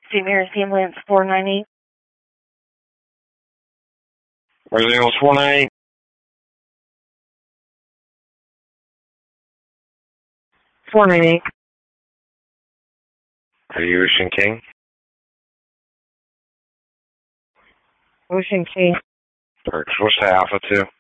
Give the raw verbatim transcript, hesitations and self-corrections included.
Saint Mary's Ambulance four nine eight. Where's the ambulance four nine eight? four nine eight. Are you Ocean King? Ocean King. Perks, what's the alpha to?